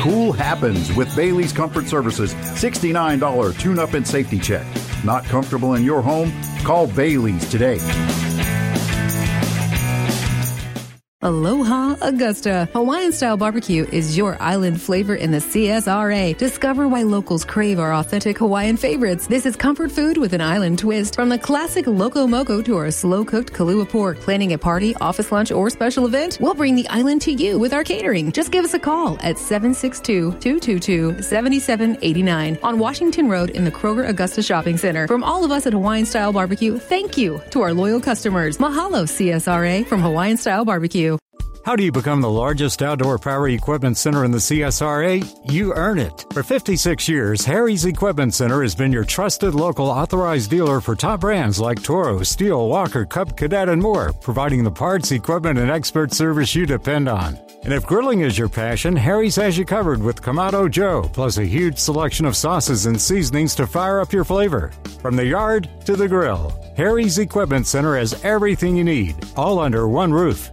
Cool happens with Bailey's Comfort Services $69 tune-up and safety check. Not comfortable in your home? Call Bailey's today. Aloha Augusta. Hawaiian-style barbecue is your island flavor in the CSRA. Discover why locals crave our authentic Hawaiian favorites. This is comfort food with an island twist. From the classic Loco Moco to our slow-cooked Kalua pork. Planning a party, office lunch, or special event? We'll bring the island to you with our catering. Just give us a call at 762-222-7789 on Washington Road in the Kroger Augusta Shopping Center. From all of us at Hawaiian-style barbecue, thank you to our loyal customers. Mahalo, CSRA, from Hawaiian-style barbecue. How do you become the largest outdoor power equipment center in the CSRA? You earn it. For 56 years, Harry's Equipment Center has been your trusted local authorized dealer for top brands like Toro, Steel, Walker, Cub Cadet, and more, providing the parts, equipment, and expert service you depend on. And if grilling is your passion, Harry's has you covered with Kamado Joe, plus a huge selection of sauces and seasonings to fire up your flavor. From the yard to the grill, Harry's Equipment Center has everything you need, all under one roof.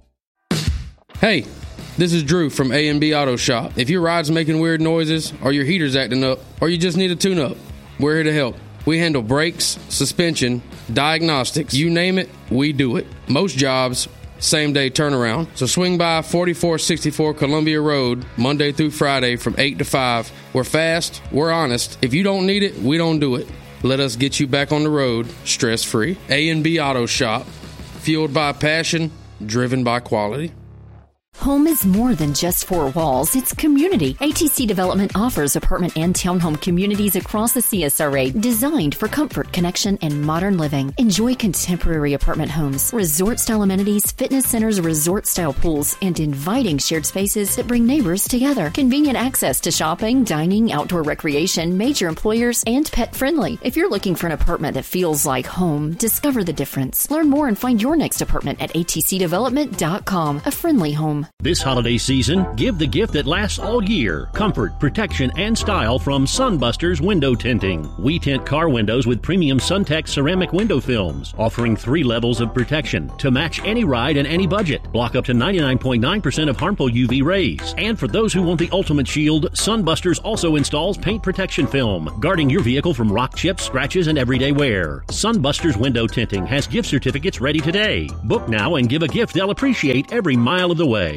Hey, this is Drew from A&B Auto Shop. If your ride's making weird noises, or your heater's acting up, or you just need a tune-up, we're here to help. We handle brakes, suspension, diagnostics, you name it, we do it. Most jobs, same-day turnaround. So swing by 4464 Columbia Road, Monday through Friday from 8 to 5. We're fast, we're honest. If you don't need it, we don't do it. Let us get you back on the road, stress-free. A&B Auto Shop, fueled by passion, driven by quality. Home is more than just four walls. It's community. ATC Development offers apartment and townhome communities across the CSRA designed for comfort, connection, and modern living. Enjoy contemporary apartment homes, resort-style amenities, fitness centers, resort-style pools, and inviting shared spaces that bring neighbors together. Convenient access to shopping, dining, outdoor recreation, major employers, and pet-friendly. If you're looking for an apartment that feels like home, discover the difference. Learn more and find your next apartment at atcdevelopment.com. A friendly home. This holiday season, give the gift that lasts all year. Comfort, protection, and style from Sunbusters Window Tinting. We tint car windows with premium SunTech ceramic window films, offering 3 levels of protection to match any ride and any budget. Block up to 99.9% of harmful UV rays. And for those who want the ultimate shield, Sunbusters also installs paint protection film, guarding your vehicle from rock chips, scratches, and everyday wear. Sunbusters Window Tinting has gift certificates ready today. Book now and give a gift they'll appreciate every mile of the way.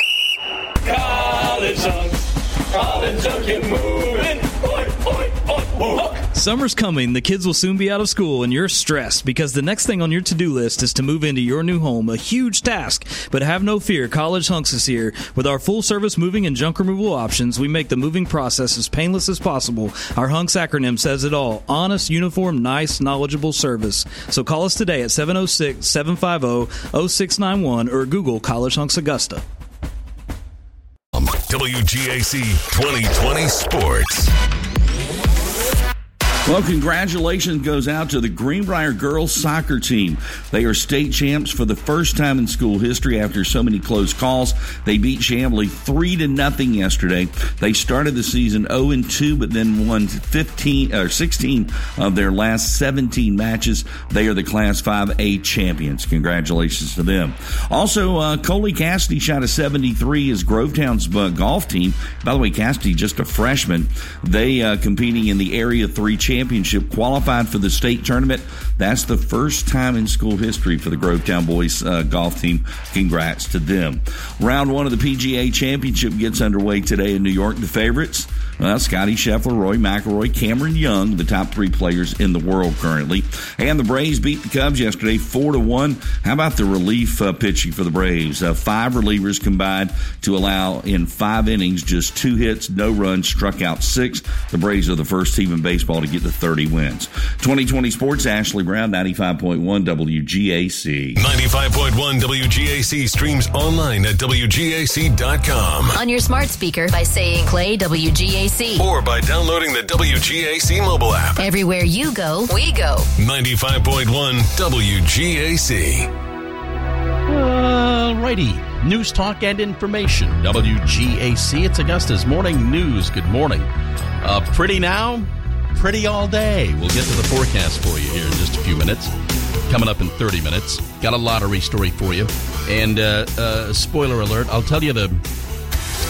College Hunk, get moving. Summer's coming, the kids will soon be out of school, and you're stressed because the next thing on your to-do list is to move into your new home, a huge task. But have no fear, College Hunks is here. With our full-service moving and junk removal options, we make the moving process as painless as possible. Our Hunks acronym says it all. Honest, uniform, nice, knowledgeable service. So call us today at 706-750-0691 or Google College Hunks Augusta. WGAC 2020 Sports. Well, congratulations goes out to the Greenbrier girls soccer team. They are state champs for the first time in school history after so many close calls. They beat Chamblee 3-0 yesterday. They started the season 0-2, but then won 16 of their last 17 matches. They are the Class 5A champions. Congratulations to them. Also, Coley Cassidy shot a 73 as Grovetown's golf team. By the way, Cassidy, just a freshman. They competing in the Area 3 championship, qualified for the state tournament. That's the first time in school history for the Grovetown boys golf team. Congrats to them. Round 1 of the PGA Championship gets underway today in New York. The favorites, Scotty Scheffler, Rory McIlroy, Cameron Young, the top 3 players in the world currently. And the Braves beat the Cubs yesterday 4-1. How about the relief pitching for the Braves? 5 relievers combined to allow in 5 innings just 2 hits, no runs, struck out 6. The Braves are the first team in baseball to get to 30 wins. 2020 Sports, Ashley Brown, 95.1 WGAC. 95.1 WGAC streams online at WGAC.com. On your smart speaker by saying play WGAC. Or by downloading the WGAC mobile app. Everywhere you go, we go. 95.1 WGAC. Alrighty. News, talk, and information. WGAC. It's Augusta's Morning News. Good morning. Pretty now? Pretty all day. We'll get to the forecast for you here in just a few minutes. Coming up in 30 minutes. Got a lottery story for you. And spoiler alert, I'll tell you the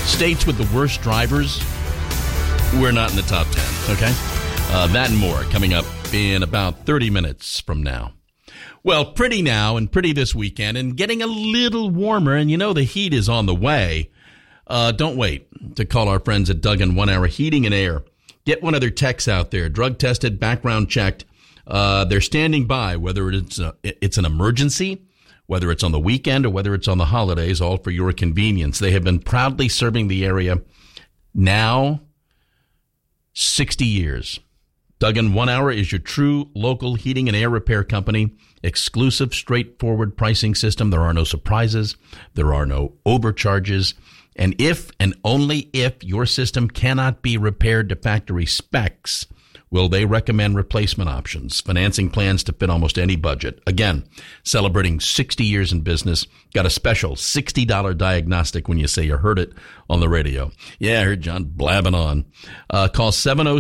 States with the worst drivers, we're not in the top 10, okay? That and more coming up in about 30 minutes from now. Well, pretty now and pretty this weekend and getting a little warmer, and you know the heat is on the way. Don't wait to call our friends at Duggan 1 Hour Heating and Air. Get one of their techs out there, drug tested, background checked. They're standing by, whether it's an emergency, whether it's on the weekend or whether it's on the holidays, all for your convenience. They have been proudly serving the area now 60 years. Duggan 1 Hour is your true local heating and air repair company. Exclusive, straightforward pricing system. There are no surprises. There are no overcharges. And if and only if your system cannot be repaired to factory specs, will they recommend replacement options, financing plans to fit almost any budget. Again, celebrating 60 years in business. Got a special $60 diagnostic when you say you heard it on the radio. Yeah, I heard John blabbing on. Call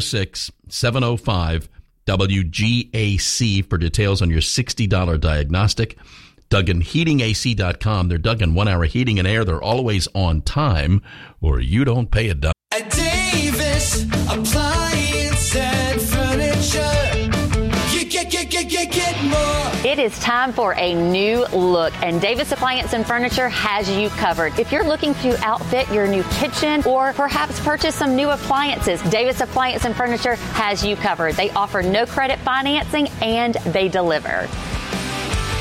706-705-WGAC for details on your $60 diagnostic. DugganHeatingAC.com. They're Duggan 1 Hour Heating and Air. They're always on time, or you don't pay a dime. At Davis Appliance and Furniture, you get more. It is time for a new look, and Davis Appliance and Furniture has you covered. If you're looking to outfit your new kitchen or perhaps purchase some new appliances, Davis Appliance and Furniture has you covered. They offer no credit financing and they deliver.